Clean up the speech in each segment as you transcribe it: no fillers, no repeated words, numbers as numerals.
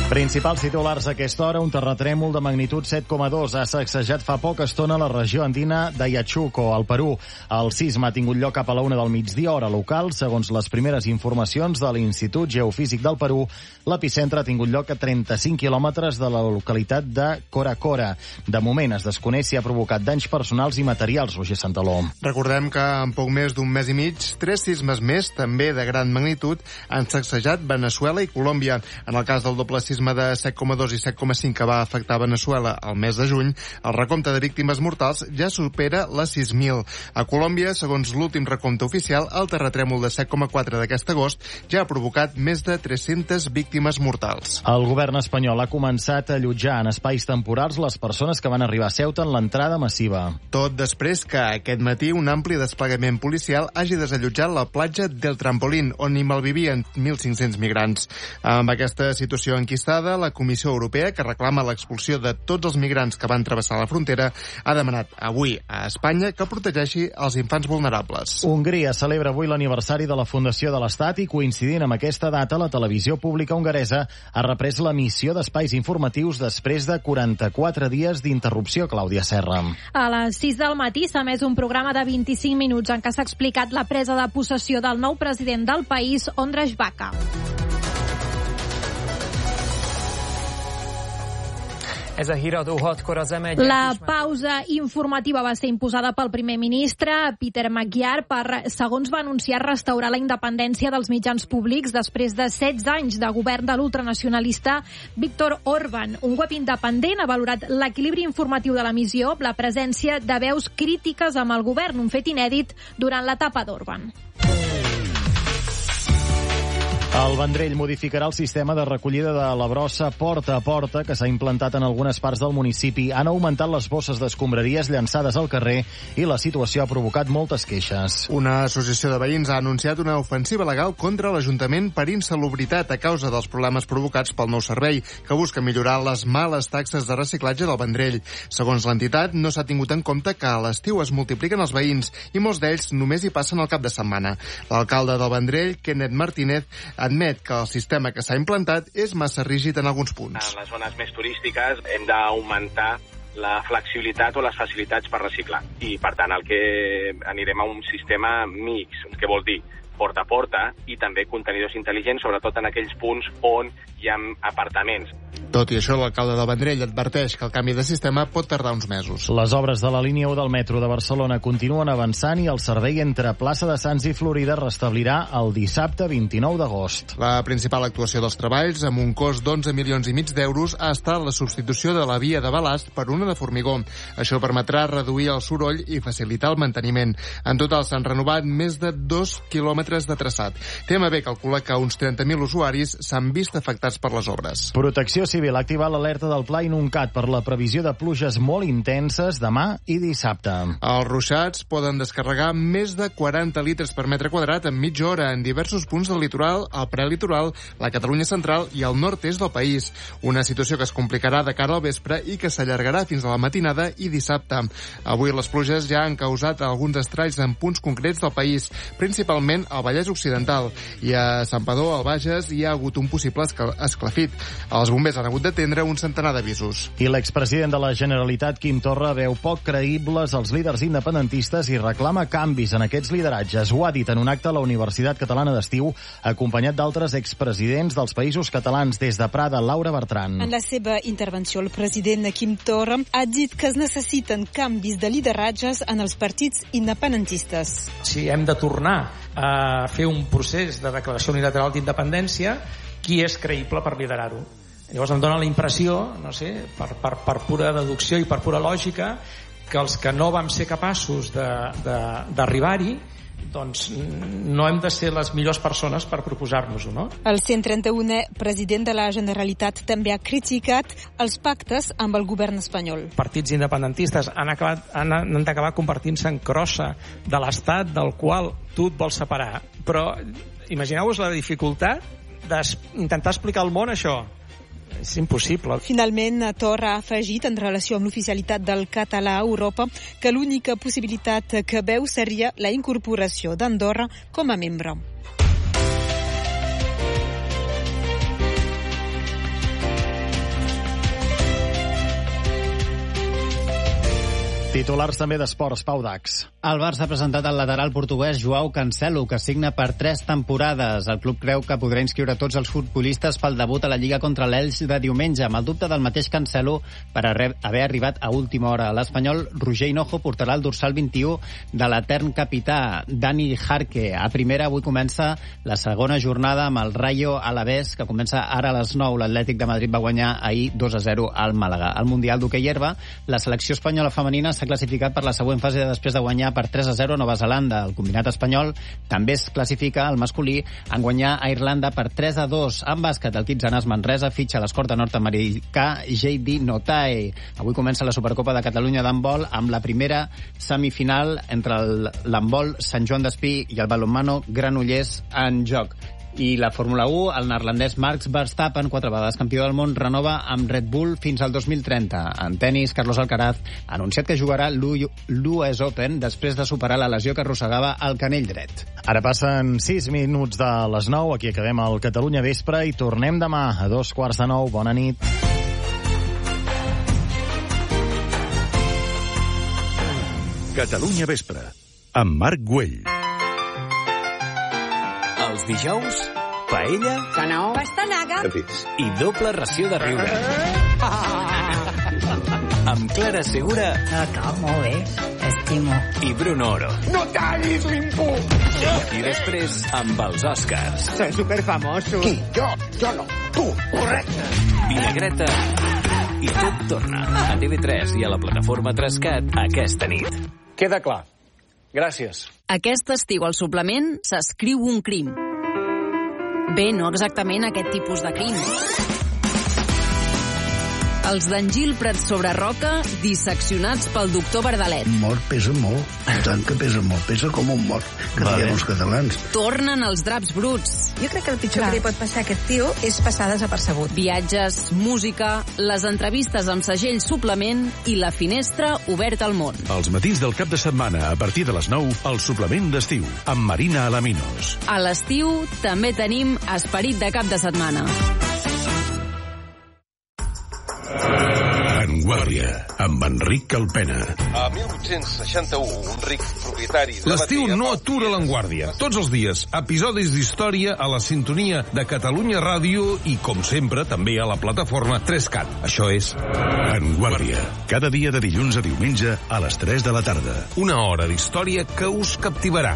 Principals titulars a aquesta hora, un terratrèmol de magnitud 7,2 ha sacsejat fa poca estona la regió andina d'Ayachuco, al Perú. El sisme ha tingut lloc cap a la 1 del migdia, hora local. Segons les primeres informacions de l'Institut Geofísic del Perú, l'epicentre ha tingut lloc a 35 quilòmetres de la localitat de Coracora. De moment es desconeix si ha provocat danys personals i materials, Roger Santaló. Recordem que en poc més d'un mes i mig, 3 sismes més, també de gran magnitud, han sacsejat Veneçuela i Colòmbia. En el cas del doble sisme de 7,2 i 7,5 que va afectar Veneçuela al mes de juny, el recompte de víctimes mortals ja supera les 6.000. A Colòmbia, segons l'últim recompte oficial, el terratrèmol de 7,4 d'aquest agost ja ha provocat més de 300 víctimes mortals. El govern espanyol ha començat a allotjar en espais temporals les persones que van arribar a Ceuta en l'entrada massiva. Tot després que aquest matí un ampli desplegament policial hagi desallotjat la platja del Trampolín, on hi malvivien 1.500 migrants. Amb aquesta situació enquistada, la Comissió Europea, que reclama l'expulsió de tots els migrants que van travessar la frontera, ha demanat avui a Espanya que protegeixi els infants vulnerables. Hongria celebra avui l'aniversari de la fundació de l'Estat i, coincidint amb aquesta data, la televisió pública hongaresa ha reprès l'emissió d'espais informatius després de 44 dies d'interrupció. Clàudia Serra. A les 6 del matí s'ha emès un programa de 25 minuts en què s'ha explicat la presa de possessió del nou president del país, Ondrej Vaka. La pausa informativa va ser imposada pel primer ministre, Peter Magyar, per, segons va anunciar, restaurar la independència dels mitjans públics després de 16 anys de govern de l'ultranacionalista Viktor Orbán. Un web independent ha valorat l'equilibri informatiu de l'emissió, la presència de veus crítiques amb el govern, un fet inèdit durant l'etapa d'Orbán. El Vendrell modificarà el sistema de recollida de la brossa porta a porta que s'ha implantat en algunes parts del municipi. Han augmentat les bosses d'escombraries llançades al carrer i la situació ha provocat moltes queixes. Una associació de veïns ha anunciat una ofensiva legal contra l'Ajuntament per insalubritat a causa dels problemes provocats pel nou servei, que busca millorar les males taxes de reciclatge del Vendrell. Segons l'entitat, no s'ha tingut en compte que a l'estiu es multipliquen els veïns i molts d'ells només hi passen el cap de setmana. L'alcalde del Vendrell, Kenneth Martínez, admet que el sistema que s'ha implantat és massa rígid en alguns punts. En les zones més turístiques hem d'augmentar la flexibilitat o les facilitats per reciclar. I, per tant, el que anirem a un sistema mix, que vol dir porta a porta i també contenidors intel·ligents, sobretot en aquells punts on hi ha apartaments. Tot i això, l'alcalde del Vendrell adverteix que el canvi de sistema pot tardar uns mesos. Les obres de la línia 1 del metro de Barcelona continuen avançant i el servei entre plaça de Sants i Florida restablirà el dissabte 29 d'agost. La principal actuació dels treballs, amb un cost d'11 milions i mig d'euros, ha estat la substitució de la via de balast per una de formigó. Això permetrà reduir el soroll i facilitar el manteniment. En total s'han renovat més de 2 quilòmetres de traçat. TMB calcula que uns 30.000 usuaris s'han vist afectats per les obres. Protecció Civil ha activat l'alerta del Pla Inuncat per la previsió de pluges molt intenses demà i dissabte. Els ruixats poden descarregar més de 40 litres per metre quadrat en mitja hora en diversos punts del litoral, el prelitoral, la Catalunya central i el nord-est del país. Una situació que es complicarà de cara al vespre i que s'allargarà fins a la matinada i dissabte. Avui les pluges ja han causat alguns estralls en punts concrets del país, principalment al Vallès Occidental, i a Santpedor, al Bages, hi ha hagut un possible esclafit. Els bombers han hagut d'atendre un centenar d'avisos. I l'expresident de la Generalitat, Quim Torra, veu poc creïbles els líders independentistes i reclama canvis en aquests lideratges. Ho ha dit en un acte a la Universitat Catalana d'Estiu, acompanyat d'altres expresidents dels països catalans. Des de Prada, Laura Bertran. En la seva intervenció, el president Quim Torra ha dit que es necessiten canvis de lideratges en els partits independentistes. Si hem de tornar a fer un procés de declaració unilateral d'independència, qui és creïble per liderar-ho? Llavors em dóna la impressió, no sé, per pura deducció i per pura lògica, que els que no vam ser capaços d'arribar-hi, doncs no hem de ser les millors persones per proposar-nos-ho, no? El 131è president de la Generalitat també ha criticat els pactes amb el govern espanyol. Partits independentistes han d'acabar convertint-se en crossa de l'Estat del qual tu et vols separar. Però imagineu-vos la dificultat d'intentar explicar al món això. És impossible. Finalment, Torra ha afegit, en relació amb l'oficialitat del català a Europa, que l'única possibilitat que veu seria la incorporació d'Andorra com a membre. Titulars també d'esports, Pau Dax. El Barça ha presentat el lateral portuguès Joao Cancelo, que signa per 3 temporades. El club creu que podrà inscriure tots els futbolistes pel debut a la Lliga contra l'Elx de diumenge, amb el dubte del mateix Cancelo per haver arribat a última hora. L'espanyol Roger Hinojo portarà el dorsal 21 de l'etern capità Dani Jarque. A primera, avui comença la segona jornada amb el Rayo Alavés, que comença ara a les 9. L'Atlètic de Madrid va guanyar ahir 2-0 al Màlaga. Al Mundial d'Hoquei Herba, la selecció espanyola femenina s'ha classificat per la següent fase després de guanyar per 3-0 a Nova Zelanda. El combinat espanyol també es classifica al masculí en guanyar a Irlanda per 3-2. En bàsquet, el Kitsanas Manresa fitxa l'escorta nord-americà J.D. Notae. Avui comença la Supercopa de Catalunya d'handbol amb la primera semifinal entre l'handbol Sant Joan d'Espí i el balonmano Granollers en joc. I la Fórmula 1, el neerlandès Max Verstappen, 4 vegades campió del món, renova amb Red Bull fins al 2030. En tennis, Carlos Alcaraz ha anunciat que jugarà l'US Open després de superar la lesió que arrossegava al canell dret. Ara passen 6 minuts de les 9, aquí acabem el Catalunya Vespre i tornem demà a 9:15. Bona nit. Catalunya Vespre, amb Marc Güell. Els dijous, paella, canó, pastanaga i doble ració de riure. Amb Clara Segura. Molt bé, estimo. I Bruno Oro. No tallis l'imput! I després, amb els Oscars. Soy superfamoso. Qui? Jo no. Tu, correcte. Vinagreta. I tot torna a TV3 i a la plataforma Trascat aquesta nit. Queda clar. Gràcies. Aquest estiu al suplement s'escriu un crim. Bé, no exactament aquest tipus de crim. Els d'Engil Prats sobre Roca, disseccionats pel doctor Verdalet. Mort pesa molt, tant que pesa molt, pesa com un mort, que diem els catalans. Tornen els draps bruts. Jo crec que el pitjor que li pot passar a aquest tio és passar desapercebut. Viatges, música, les entrevistes amb segell suplement i la finestra oberta al món. Els matins del cap de setmana, a partir de les 9, el suplement d'estiu, amb Marina Alaminos. A l'estiu també tenim esperit de cap de setmana. En Guàrdia, amb Enric Calpena. A 1861, un ric propietari... L'estiu no atura l'Enguàrdia. Tots els dies, episodis d'història a la sintonia de Catalunya Ràdio i, com sempre, també a la plataforma 3CAT. Això és En Guàrdia. Cada dia de dilluns a diumenge a les 3 de la tarda. Una hora d'història que us captivarà.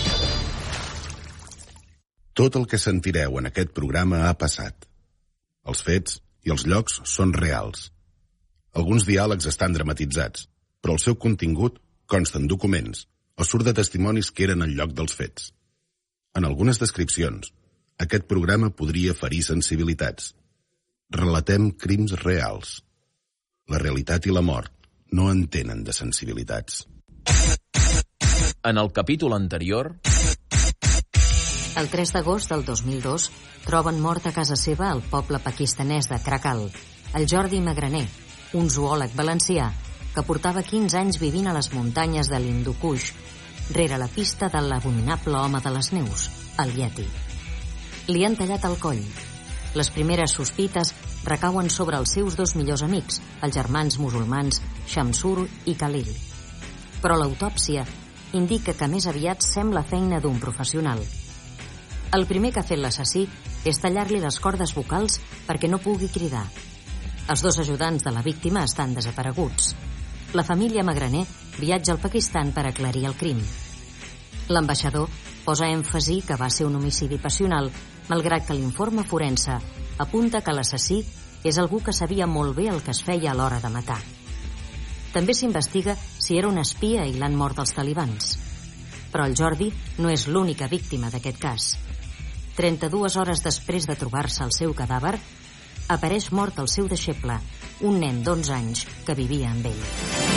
Tot el que sentireu en aquest programa ha passat. Els fets i els llocs són reals. Alguns diàlegs estan dramatitzats, però el seu contingut consta en documents o surt de testimonis que eren al lloc dels fets. En algunes descripcions, aquest programa podria ferir sensibilitats. Relatem crims reals. La realitat i la mort no entenen de sensibilitats. En el capítol anterior... El 3 d'agost del 2002 troben mort a casa seva al poble pakistanès de Krakal, el Jordi Magraner, un zoòleg valencià que portava 15 anys vivint a les muntanyes de l'Hindu Kush, rere la pista de l'abominable home de les neus, el Yeti. Li han tallat el coll. Les primeres sospites recauen sobre els seus 2 millors amics, els germans musulmans Shamsur i Khalil. Però l'autòpsia indica que més aviat sembla feina d'un professional. El primer que ha fet l'assassí és tallar-li les cordes vocals perquè no pugui cridar. Els 2 ajudants de la víctima estan desapareguts. La família Magraner viatja al Pakistan per aclarir el crim. L'ambaixador posa èmfasi que va ser un homicidi passional, malgrat que l'informe forense apunta que l'assassí és algú que sabia molt bé el que es feia a l'hora de matar. També s'investiga si era un espia i l'han mort els talibans. Però el Jordi no és l'única víctima d'aquest cas. 32 hores després de trobar-se el seu cadàver, apareix mort el seu deixeble, un nen d'11 anys que vivia amb ell.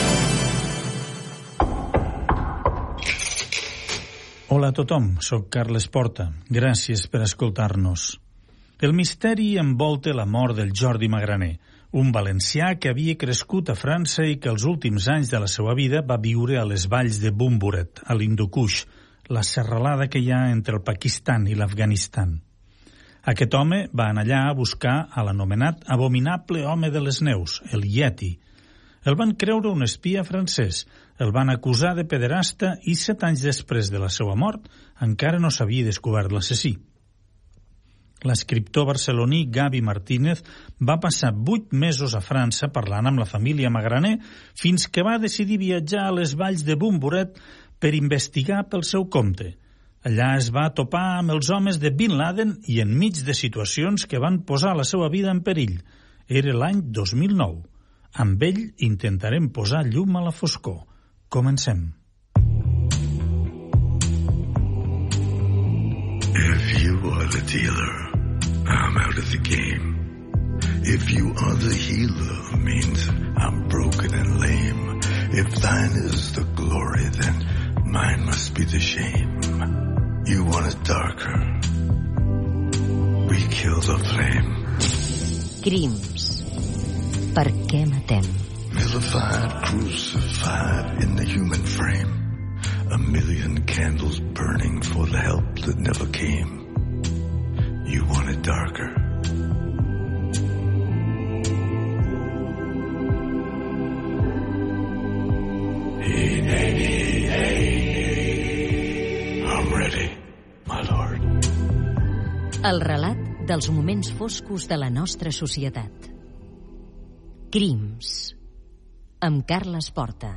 Hola a tothom, sóc Carles Porta. Gràcies per escoltar-nos. El misteri envolta la mort del Jordi Magraner, un valencià que havia crescut a França i que els últims anys de la seva vida va viure a les valls de Bumburet, a l'Hindu Kush, la serralada que hi ha entre el Pakistan i l'Afganistan. Aquest home va anar allà a buscar a l'anomenat abominable home de les neus, el Yeti. El van creure un espia francès, el van acusar de pederasta i 7 anys després de la seva mort encara no s'havia descobert l'assassí. L'escriptor barceloní Gavi Martínez va passar 8 mesos a França parlant amb la família Magraner fins que va decidir viatjar a les valls de Bumburet per investigar pel seu compte. Allà es va topar amb els homes de Bin Laden i enmig de situacions que van posar la seva vida en perill. Era l'any 2009. Amb ell intentarem posar llum a la foscor. Comencem. If you are the dealer, I'm out of the game. If you are the healer, means I'm broken and lame. If thine is the glory, then mine must be the shame. You want it darker. We kill the flame. Crims. Per què matem? Vilified, crucified in the human frame. A million candles burning for the help that never came. You want it darker. I'm ready, my lord. El relat dels moments foscos de la nostra societat. Crims. Amb Carles Porta.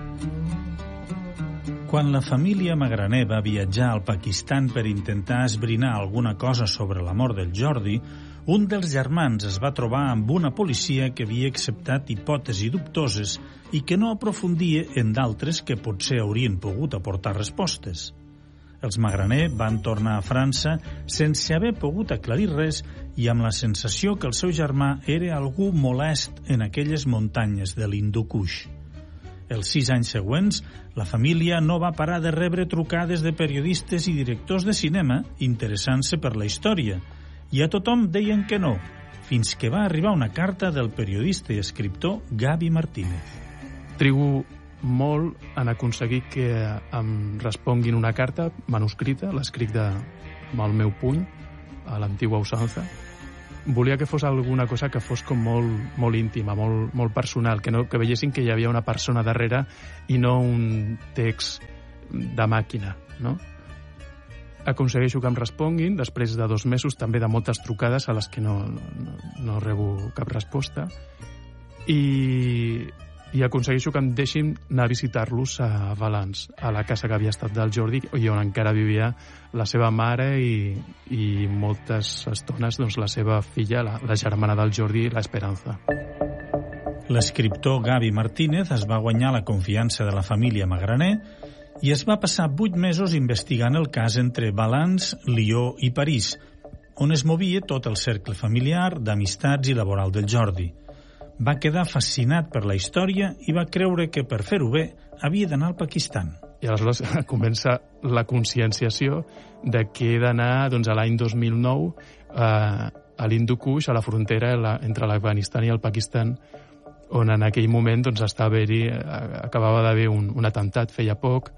Quan la família Magraner va viatjar al Pakistan per intentar esbrinar alguna cosa sobre la mort del Jordi, un dels germans es va trobar amb una policia que havia acceptat hipòtesis dubtoses i que no aprofundia en d'altres que potser haurien pogut aportar respostes. Els Magraner van tornar a França sense haver pogut aclarir res i amb la sensació que el seu germà era algú molest en aquelles muntanyes de l'Hindu Kush. Els 6 anys següents, la família no va parar de rebre trucades de periodistes i directors de cinema interessant-se per la història, i a tothom deien que no, fins que va arribar una carta del periodista i escriptor Gavi Martínez. Trigo molt en aconseguir que em responguin una carta manuscrita, l'escric amb el meu puny, a l'antigua usanza. Volia que fos alguna cosa que fos com molt íntima, molt personal, que veiessin que hi havia una persona darrere i no un text de màquina, no? Aconsegueixo que em responguin, després de 2 mesos també de moltes trucades a les que no rebo cap resposta, i aconsegueixo que em deixin anar a visitar-los a Valence, a la casa que havia estat del Jordi i on encara vivia la seva mare i moltes estones la seva filla, la germana del Jordi, l'Esperanza. L'escriptor Gavi Martínez es va guanyar la confiança de la família Magraner i es va passar 8 mesos investigant el cas entre Valence, Lió i París, on es movia tot el cercle familiar, d'amistats i laboral del Jordi. Va quedar fascinat per la història i va creure que per fer-ho bé havia d'anar al Pakistan. I aleshores comença la conscienciació de que he d'anar a l'any 2009 a l'Hindu Kush, a la frontera entre l'Afganistan i el Pakistan, on en aquell moment acabava d'haver un atemptat feia poc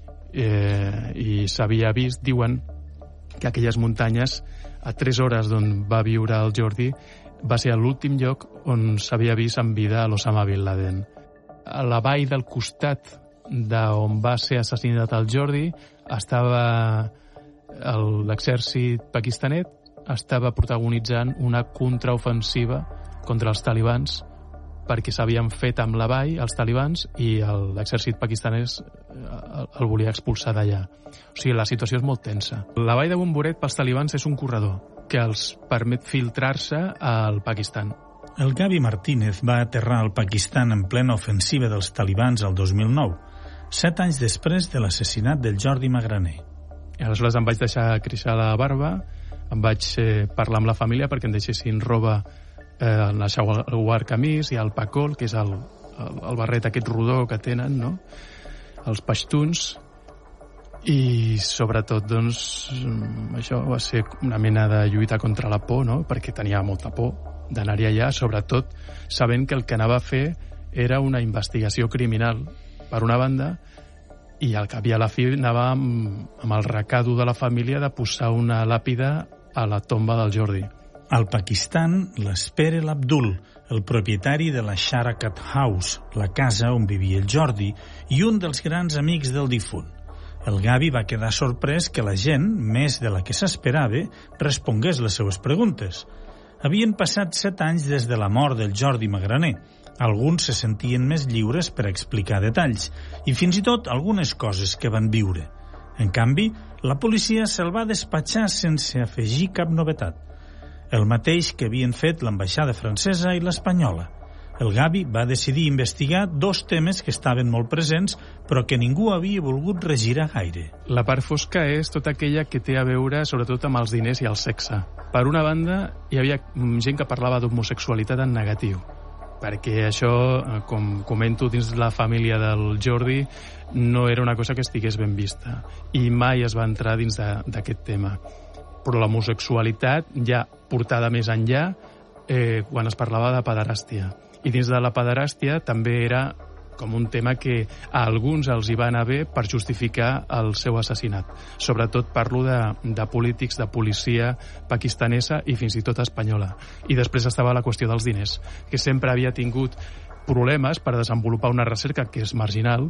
i s'havia vist, diuen, que aquelles muntanyes, a 3 hores d'on va viure el Jordi, va ser l'últim lloc on s'havia vist en vida a l'Osama Bin Laden. A la vall del costat d'on va ser assassinat el Jordi estava l'exèrcit pakistanet, estava protagonitzant una contraofensiva contra els talibans perquè s'havien fet amb la vall els talibans i l'exèrcit pakistanès el volia expulsar d'allà. O sigui, la situació és molt tensa. La vall de Bumburet pels talibans és un corredor que els permet filtrar-se al Pakistan. El Gavi Martínez va aterrar al Pakistan en plena ofensiva dels talibans el 2009, 7 anys després de l'assassinat del Jordi Magraner. I aleshores em vaig deixar créixer la barba, em vaig parlar amb la família perquè em deixessin roba el Shalwar Kameez i el Pakol, que és el barret aquest rodó que tenen, no? Els paixtuns. I sobretot, això va ser una mena de lluita contra la por, no? Perquè tenia molta por d'anar-hi allà, sobretot sabent que el que anava a fer era una investigació criminal, per una banda, i al cap i a la fi anava amb el recado de la família de posar una làpida a la tomba del Jordi. Al Pakistan l'espera l'Abdul, el propietari de la Sharakat House, la casa on vivia el Jordi, i un dels grans amics del difunt. El Gavi va quedar sorprès que la gent, més de la que s'esperava, respongués les seues preguntes. Havien passat 7 anys des de la mort del Jordi Magraner. Alguns se sentien més lliures per explicar detalls i fins i tot algunes coses que van viure. En canvi, la policia se'l va despatxar sense afegir cap novetat. El mateix que havien fet l'ambaixada francesa i l'espanyola. El Gavi va decidir investigar 2 temes que estaven molt presents però que ningú havia volgut regirar gaire. La part fosca és tota aquella que té a veure sobretot amb els diners i el sexe. Per una banda, hi havia gent que parlava d'homosexualitat en negatiu, perquè això, com comento dins la família del Jordi, no era una cosa que estigués ben vista i mai es va entrar dins d'aquest tema. Però l'homosexualitat ja portada més enllà quan es parlava de pederàstia. I dins de la pederàstia també era com un tema que a alguns els hi va anar bé per justificar el seu assassinat. Sobretot parlo de polítics, de policia pakistanesa i fins i tot espanyola. I després estava la qüestió dels diners, que sempre havia tingut problemes per desenvolupar una recerca que és marginal.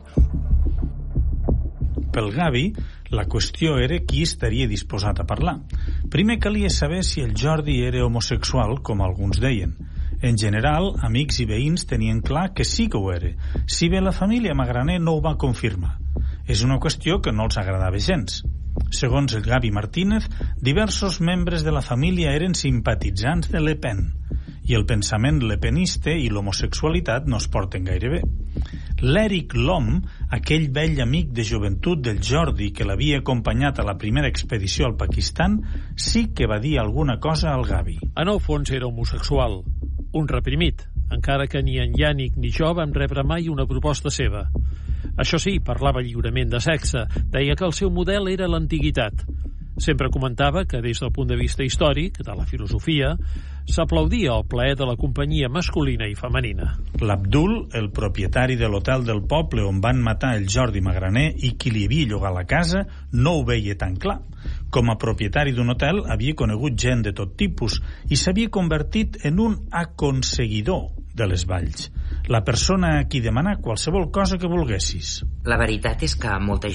Pel Gavi, la qüestió era qui estaria disposat a parlar. Primer calia saber si el Jordi era homosexual, com alguns deien. En general, amics i veïns tenien clar que sí que ho era, si bé la família Magraner no ho va confirmar. És una qüestió que no els agradava gens. Segons el Gavi Martínez, diversos membres de la família eren simpatitzants de Le Pen, i el pensament lepenista i l'homosexualitat no es porten gaire bé. L'Eric Lom, aquell vell amic de joventut del Jordi que l'havia acompanyat a la primera expedició al Pakistan, sí que va dir alguna cosa al Gavi. En el fons era homosexual, un reprimit, encara que ni en Yannick ni jo vam rebre mai una proposta seva. Això sí, parlava lliurement de sexe, deia que el seu model era l'antiguitat. Sempre comentava que des del punt de vista històric, de la filosofia, s'aplaudia el plaer de la companyia masculina i femenina. L'Abdul, el propietari de l'hotel del poble on van matar el Jordi Magraner i qui li havia llogat la casa, no ho veia tan clar. Com a propietari d'un hotel havia conegut gent de tot tipus i s'havia convertit en un aconseguidor de les valls. La persona a qui demanar qualsevol cosa que volguessis. La veritat és que molta